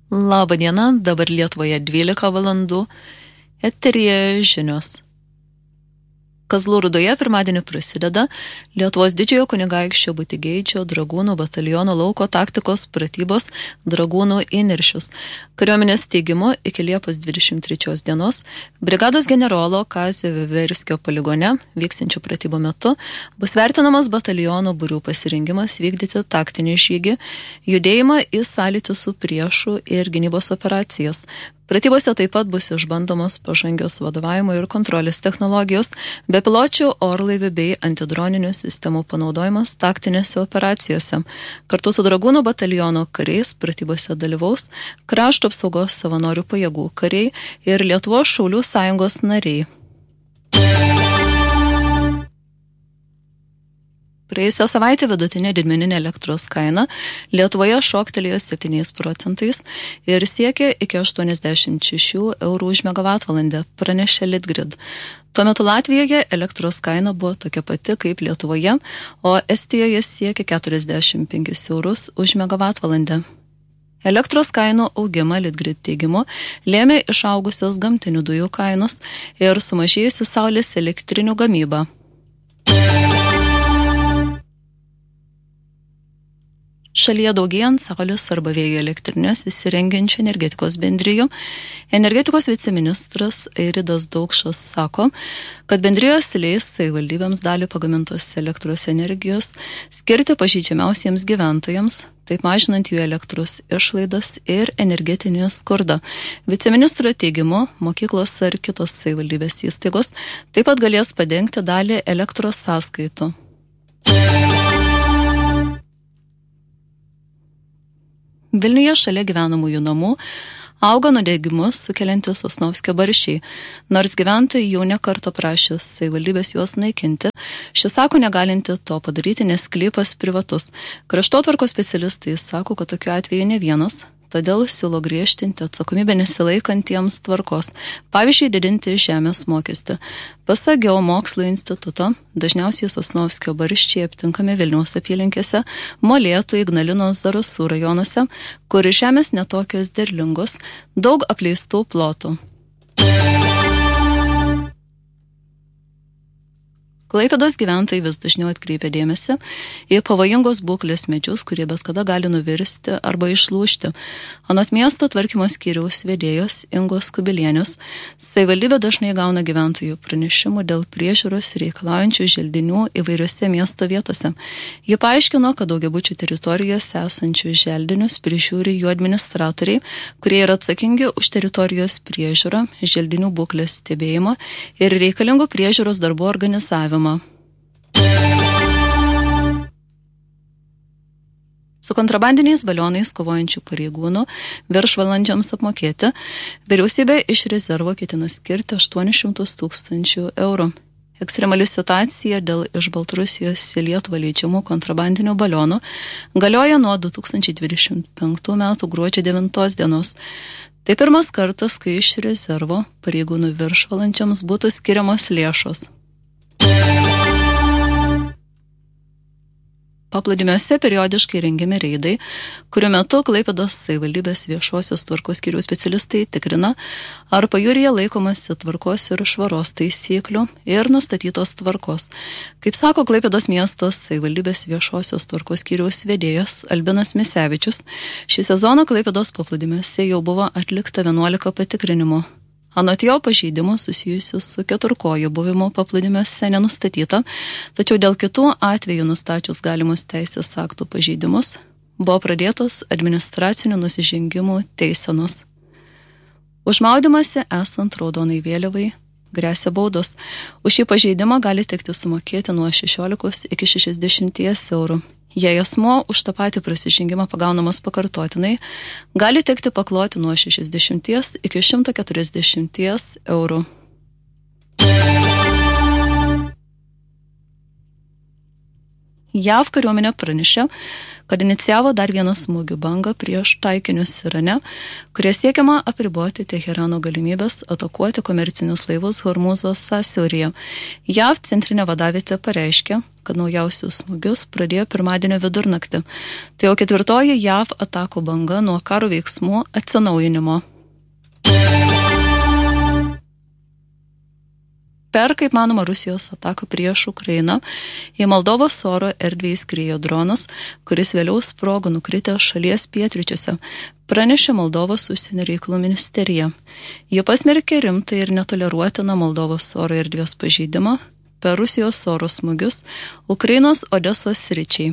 Labą dieną, dabar Lietuvoje 12 valandų, eteryje žinios. Kazlų Rūdoje pirmadienį prasideda Lietuvos didžiojo kunigaikščio Butigeičio dragūnų bataliono lauko taktikos pratybos dragūnų įniršius. Kariuomenės teigimu iki Liepos 23 dienos brigados generolo Kazio Veverskio poligone vykstančių pratybų metu bus vertinamas bataliono būrių pasirengimas vykdyti taktinį žygį, judėjimą į sąlytį su priešu ir gynybos operacijas. Pratybose taip pat bus išbandomos pažangios vadovavimo ir kontrolės technologijos, bepiločių orlaivių bei antidroninių sistemų panaudojimas taktinėse operacijose. Kartu su dragūnų bataliono kariais pratybose dalyvaus Krašto apsaugos savanorių pajėgų kariai ir Lietuvos šaulių sąjungos nariai. Praėjusią savaitę vidutinė didmeninė elektros kaina Lietuvoje šoktelėjo 7% ir siekė iki 86 eurų už megavatvalandę, pranešė Litgrid. Tuo metu Latvijoje elektros kaina buvo tokia pati kaip Lietuvoje, o Estijoje siekė 45 eurus už megavatvalandę. Elektros kainų augimą Litgrid teigimu lėmė išaugusios gamtinių dujų kainos ir sumažėjusi saulės elektrinių gamyba. Šalyje daugėjant saulės arba vėjo elektrinės įsirengiančių energetikos bendrijų, energetikos viceministras Eiridas Daukšas sako, kad bendrijos leis savivaldybėms dalį pagamintos elektros energijos skirti pažeidžiamiausiems gyventojams, taip mažinant jų elektros išlaidas ir energetinį skurdą. Viceministro teigimu, mokyklos ar kitos savivaldybės įstaigos taip pat galės padengti dalį elektros sąskaitų. Vilniuje šalia gyvenamųjų namų auga nudegimus sukeliantys Sosnovskio barščiai. Nors gyventojai jau ne kartą prašė savivaldybės juos naikinti, šis sako negalinti to padaryti, nes sklypas privatus. Kraštotvarkos specialistai sako, kad tokiu atveju ne vienas, todėl siūlo griežtinti atsakomybę nesilaikantiems tvarkos, pavyzdžiui, didinti žemės mokestį. Pasak Geomokslų instituto, dažniausiai Sosnovskio barščiai aptinkami Vilniaus apylinkėse, Molėtų, Ignalinos, Zarasų rajonuose, kur žemės netokios derlingos, daug apleistų plotų. Klaipėdos gyventojai vis dažniau atkreipia dėmesį į pavojingos būklės medžius, kurie bet kada gali nuvirsti arba išlūžti. Anot miesto tvarkymo skyriaus vedėjos Ingos Kubilienės, savivaldybė dažnai gauna gyventojų pranešimų dėl priežiūros reikalaujančių želdinių įvairiose miesto vietose. Ji paaiškino, kad daugiabučių teritorijose esančių želdinius prižiūri jų administratoriai, kurie yra atsakingi už teritorijos priežiūrą, želdinių būklės stebėjimą ir reikalingų priežiūros darbų organizavimą. Su kontrabandiniais balionais kovojančių pareigūnų viršvalandžiams apmokėti vyriausybė iš rezervo ketina skirti 800 000 eurų. Ekstremali situacija dėl iš Baltarusijos į Lietuvą leidžiamų kontrabandinių balionų galioja nuo 2025 metų gruodžio 9 dienos. Tai pirmas kartas, kai iš rezervo pareigūnų viršvalandžiams būtų skiriamos lėšos. Paplūdimiuose periodiškai rengiami reidai, kurių metu Klaipėdos savivaldybės viešosios tvarkos skyriaus specialistai tikrina, ar pajūryje laikomasi tvarkos ir švaros taisyklių ir nustatytos tvarkos. Kaip sako Klaipėdos miestos savivaldybės viešosios tvarkos skyriaus vedėjas Albinas Misevičius, šį sezoną Klaipėdos paplūdimiuose jau buvo atlikta 11 patikrinimų. Anot jo pažeidimų susijusių su keturkojų buvimu paplūdimiuose nenustatyta, tačiau dėl kitų atvejų nustačius galimus teisės aktų pažeidimus buvo pradėtos administracinių nusižengimų teisenos. Už maudymąsi esant raudonai vėliavai gresia baudos. Už šį pažeidimą gali tekti sumokėti nuo 16 iki 60 eurų. Jei asmuo už tą patį prasižengimą pagaunamas pakartotinai, gali tekti pakloti nuo 60 iki 140 eurų. JAV kariuomenė pranešė, kad inicijavo dar vieną smūgių bangą prieš taikinius Irane, kurie siekiama apriboti Teherano galimybės atakuoti komercinius laivus Hormūzo sąsiauryje. JAV centrinė vadavietė pareiškė, kad naujausius smūgius pradėjo pirmadienio vidurnaktį. Tai jau 4. JAV atakų banga nuo karo veiksmų atsinaujinimo. Per, kaip manoma, Rusijos ataką prieš Ukrainą į Moldovos oro erdvę įskriejo dronas, kuris vėliau sprogo nukritę šalies pietryčiuose, pranešė Moldovos užsienio reikalų ministerija. Ji pasmerkė rimtą ir netoleruotiną Moldovos oro erdvės pažeidimą per Rusijos oro smūgius Ukrainos Odesos sričiai.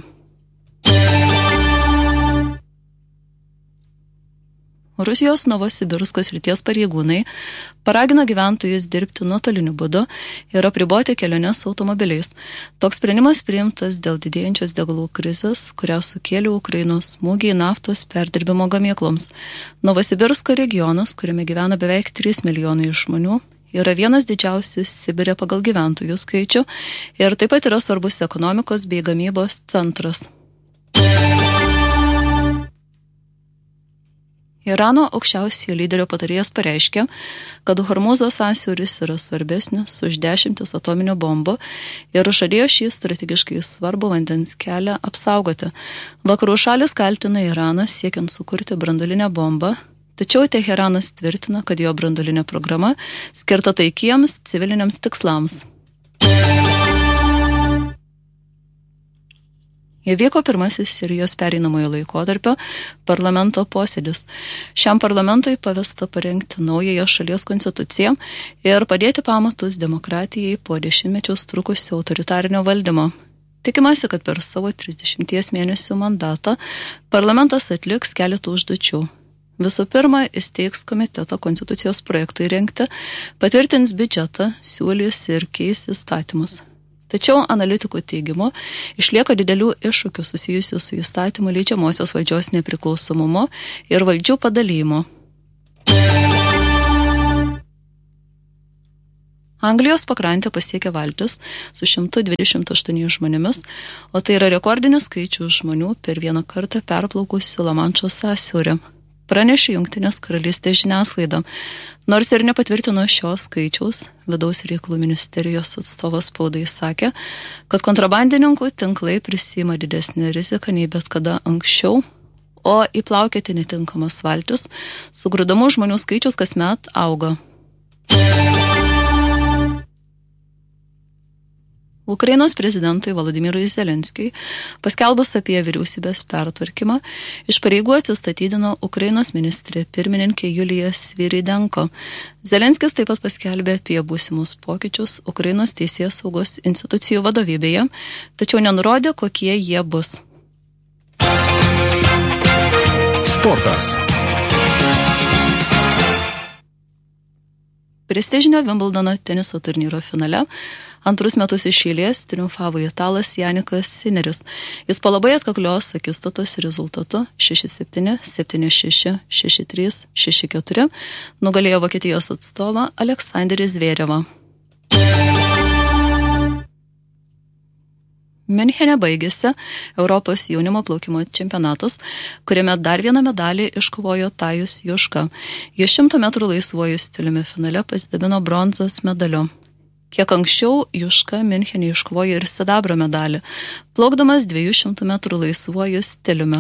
Rusijos Novosibirsko srities pareigūnai paragino gyventojus dirbti nuotoliniu būdu ir apriboti keliones automobiliais. Toks sprendimas priimtas dėl didėjančios degalų krizės, kurią sukėlė Ukrainos smūgiai naftos perdirbimo gamykloms. Novosibirsko regionas, kuriame gyvena beveik 3 milijonai žmonių, yra vienas didžiausių Sibire pagal gyventojų skaičių ir taip pat yra svarbus ekonomikos bei gamybos centras. Irano aukščiausiojo lyderio patarėjas pareiškė, kad Hormūzo sąsiauris yra svarbesnis už 10 atominio bombų ir žadėjo šį strategiškai svarbų vandens kelią apsaugoti. Vakarų šalis kaltina Iraną siekiant sukurti branduolinę bombą, tačiau Teheranas tvirtina, kad jo branduolinė programa skirta taikiems civiliniams tikslams. Įvyko pirmasis Sirijos pereinamojo laikotarpio parlamento posėdis. Šiam parlamentui pavesta parengti naująją šalies konstituciją ir padėti pamatus demokratijai po 10 mečius trukusio autoritarinio valdymo. Tikimasi, kad per savo 30 mėnesių mandatą parlamentas atliks keletą užduočių. Visų pirma, įsteigs komitetą konstitucijos projektui rengti, patvirtins biudžetą, siūlys ir keis įstatymus. Tačiau analitikų teigimu išlieka didelių iššūkių susijusių su įstatymu leidžiamosios valdžios nepriklausomumu ir valdžių padalymu. Anglijos pakrantę pasiekė valtis su 128 žmonėmis, o tai yra rekordinis skaičius žmonių per vieną kartą perplaukusių Lamanšo sąsiaurį. Pranešė Jungtinės karalystės žiniasklaida. Nors ir nepatvirtino šios skaičiaus, vidaus reikalų ministerijos atstovas spaudai sakė, kad kontrabandininkų tinklai prisiima didesnį riziką nei bet kada anksčiau, o įplaukioti netinkamas valtis, sugrūdamų žmonių skaičius kasmet auga. Ukrainos prezidentui Volodymyrui Zelenskiui paskelbus apie vyriausybės pertvarkymą, iš pareigų atsistatydino Ukrainos ministrė pirmininkė Julija Sviridenko. Zelenskis taip pat paskelbė apie būsimus pokyčius Ukrainos teisės saugos institucijų vadovybėje, tačiau nenurodė, kokie jie bus. Sportas. Prestižinio Wimbledono teniso turnyro finale antrus metus iš eilės triumfavo italas Janikas Sineris. Jis po labai atkaklios akistatos rezultatu 6-7, 7-6, 6-3, 6-4 nugalėjo Vokietijos atstovą Aleksandrį Zverevą. Miunchene baigėsi Europos jaunimo plaukimo čempionatas, kuriame dar vieną medalį iškovojo Tajus Juška. Jis 100 metrų laisvuoju stiliumi finale pasidabino bronzos medaliu. Kiek anksčiau Juška Miunchene iškovojo ir sidabro medalį, plaukdamas 200 metrų laisvuoju stiliumi.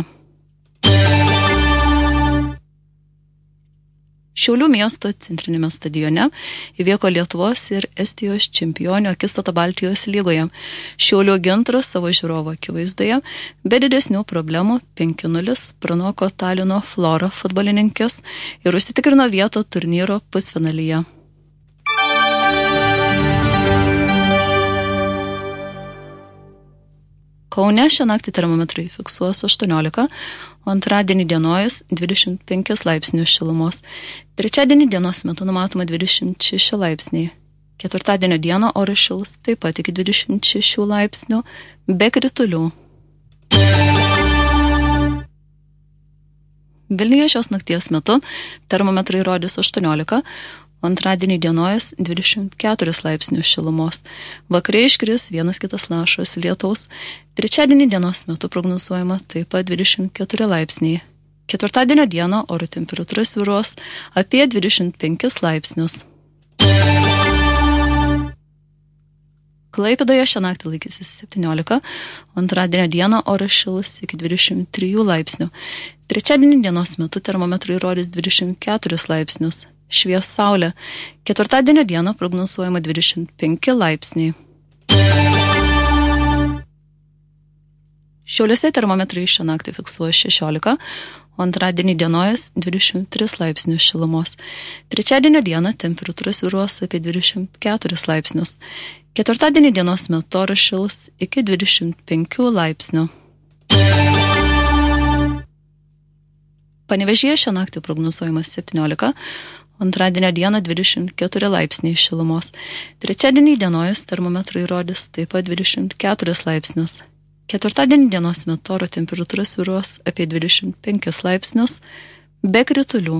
Šiaulių miesto centrinėme stadione įvyko Lietuvos ir Estijos čempionių akistata Baltijos lygoje. Šiaulių Gintras savo žiūrovo akivaizdoje be didesnių problemų 5-0 pranoko Talino Flora futbolininkės ir užsitikrino vietą turnyro pusfinalyje. Kaune šią naktį termometrai fiksuos 18, o antradienį dienojas 25 laipsnių šilumos. Trečiadienį dienos metu numatoma 26 laipsniai. Ketvirtadienio dieną oras šils taip pat iki 26 laipsnių, be kritulių. Vilniuje šios nakties metu termometrai rodys 18, o antradienį dienojas 24 laipsnių šilumos. Vakare iškris vienas kitas lašas lietaus. Trečiadienį dienos metu prognozuojama taip pat 24 laipsniai. Ketvirtadienio dieną oro temperatūra svyruos apie 25 laipsnius. Klaipėdoje šią naktį laikysis 17, antradienio dieną oras šils iki 23 laipsnių. Trečiadienį dienos metu termometrai rodys 24 laipsnius. Švies saulė. Ketvirtadienio dieną prognozuojama 25 laipsniai. Šiauliuose termometrai šią naktį fiksuoja 16, o antradienį dienojas 23 laipsnių šilumos. Trečiadienio dieną temperatūra svyruos apie 24 laipsnius. Ketvirtadienį dienos metu oras šils iki 25 laipsnių. Panevėžyje šią naktį prognozuojamas 17, antradienio dieną 24 laipsniai šilumos. Trečiadienį dienojas termometrai rodys taip pat 24 laipsnius. Ketvirtadienį dienos metu oro temperatūra svyruos apie 25 laipsnius be kritulių.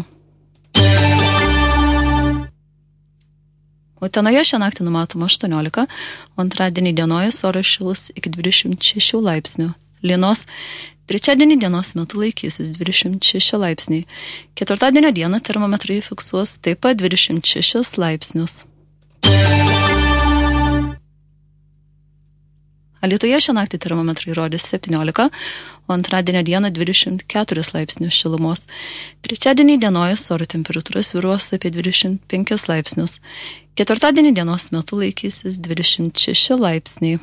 Utenoje šią naktį numatoma 18, o antradienį dienojas oras šils iki 26 laipsnių. Lynos. Trečiadienį dienos metu laikysis 26 laipsniai. Ketvirtadienio dieną termometrai fiksuos taip pat 26 laipsnius. Alytuje šią naktį termometrai rodys 17, o antradienio dieną 24 laipsnius šilumos. Trečiadienį dienojas oro temperatūra svyruos apie 25 laipsnius. Ketvirtadienį dienos metu laikysis 26 laipsniai.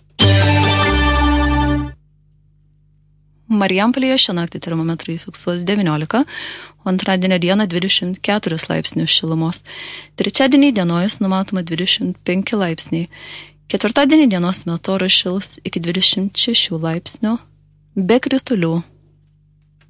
Marijampolėje šią naktį termometrai fiksuos 19, o antradienio dieną 24 laipsnius šilumos. Trečiadienį dienojas numatoma 25 laipsniai. Ketvirtadienį dienos metu oras šils iki 26 laipsnių be kritulių.